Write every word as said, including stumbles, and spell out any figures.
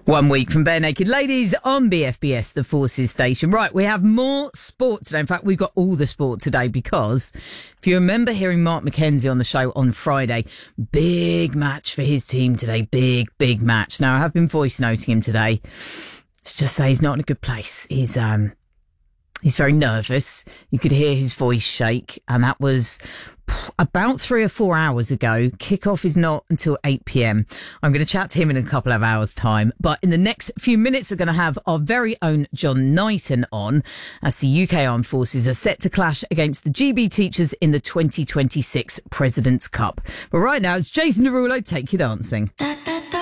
One week from Bare Naked Ladies on B F B S, the Forces station. Right, we have more sport today. In fact, we've got all the sport today because if you remember hearing Mark McKenzie on the show on Friday, big match for his team today. Big, big match. Now, I have been voice noting him today. Let's just say he's not in a good place. He's, um, he's very nervous. You could hear his voice shake, and that was about three or four hours ago. Kickoff is not until eight p.m. I'm going to chat to him in a couple of hours' time. But in the next few minutes, we're going to have our very own John Knighton on as the U K Armed Forces are set to clash against the G B Teachers in the twenty twenty-six President's Cup. But right now, it's Jason Derulo. Take you dancing.